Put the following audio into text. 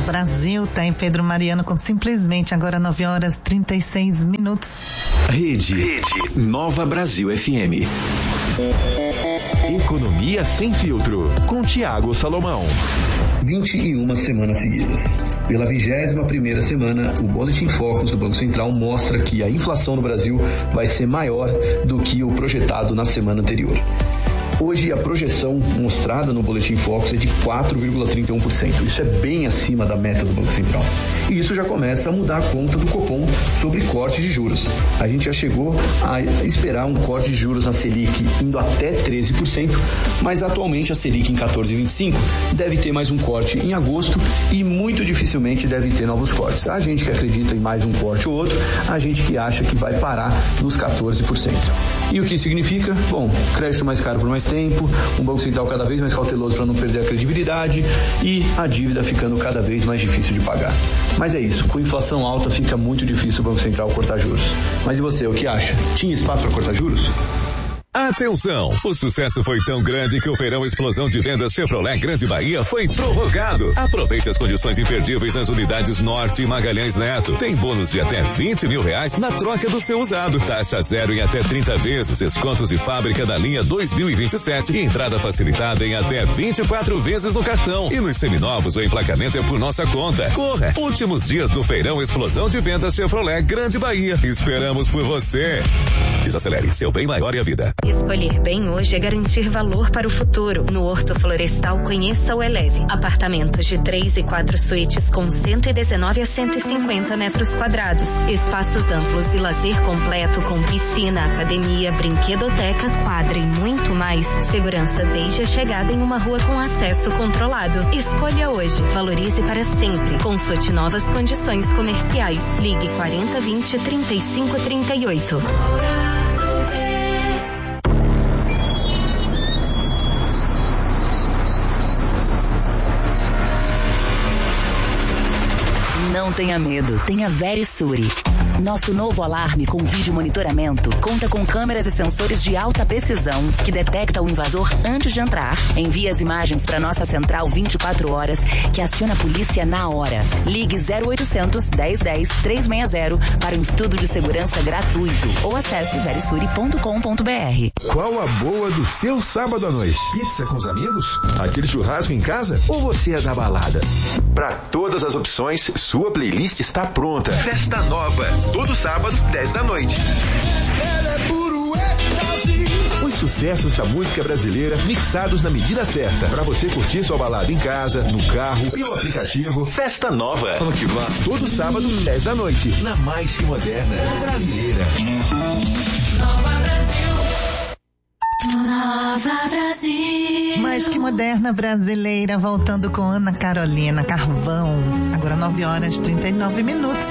Brasil, tem Pedro Mariano com Simplesmente, agora 9h36. Rede Nova Brasil FM. Economia sem filtro, com Tiago Salomão. 21 semanas seguidas. Pela 21ª semana, o Boletim Focus do Banco Central mostra que a inflação no Brasil vai ser maior do que o projetado na semana anterior. Hoje, a projeção mostrada no Boletim Focus é de 4,31%. Isso é bem acima da meta do Banco Central. E isso já começa a mudar a conta do Copom sobre corte de juros. A gente já chegou a esperar um corte de juros na Selic indo até 13%, mas atualmente a Selic em 14,25% deve ter mais um corte em agosto e muito dificilmente deve ter novos cortes. Há gente que acredita em mais um corte ou outro, há gente que acha que vai parar nos 14%. E o que significa? Bom, crédito mais caro por mais tempo, um Banco Central cada vez mais cauteloso para não perder a credibilidade e a dívida ficando cada vez mais difícil de pagar. Mas é isso, com inflação alta fica muito difícil o Banco Central cortar juros. Mas e você, o que acha? Tinha espaço para cortar juros? Atenção! O sucesso foi tão grande que o Feirão Explosão de Vendas Chevrolet Grande Bahia foi prorrogado. Aproveite as condições imperdíveis nas unidades Norte e Magalhães Neto. Tem bônus de até R$20 mil na troca do seu usado. Taxa zero em até 30 vezes, descontos de fábrica da linha 2027 e entrada facilitada em até 24 vezes no cartão. E nos seminovos o emplacamento é por nossa conta. Corra! Últimos dias do Feirão Explosão de Vendas Chevrolet Grande Bahia. Esperamos por você. Desacelere, seu bem maior e a vida. Escolher bem hoje é garantir valor para o futuro. No Horto Florestal, conheça o Eleve. Apartamentos de 3 e 4 suítes com 119 a 150 metros quadrados. Espaços amplos e lazer completo com piscina, academia, brinquedoteca, quadra e muito mais. Segurança desde a chegada em uma rua com acesso controlado. Escolha hoje. Valorize para sempre. Consulte novas condições comerciais. Ligue 4020 3538. Não tenha medo, tenha Verisure. Nosso novo alarme com vídeo monitoramento conta com câmeras e sensores de alta precisão que detecta o invasor antes de entrar, envia as imagens para nossa central 24 horas que aciona a polícia na hora. Ligue 0800 1010 360 para um estudo de segurança gratuito ou acesse verisure.com.br. Qual a boa do seu sábado à noite? Pizza com os amigos? Aquele churrasco em casa? Ou você é da balada? Para todas as opções, sua playlist está pronta. Festa Nova, todo sábado, 10 da noite. Os sucessos da música brasileira mixados na medida certa. Para você curtir sua balada em casa, no carro, pelo aplicativo. Festa Nova. Vamos que vá. Todo sábado, 10 da noite. Na mais que moderna brasileira. Nova Brasil. Nova Brasil. Mais que moderna brasileira, voltando com Ana Carolina Carvão. Agora 9h39.